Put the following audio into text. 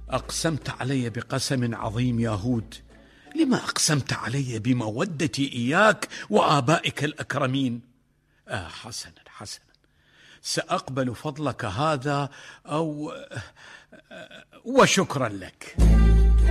أقسمت علي بقسم عظيم يا هود. لما أقسمت علي بمودتي إياك وآبائك الأكرمين؟ حسنا حسنا، سأقبل فضلك هذا وشكرا لك.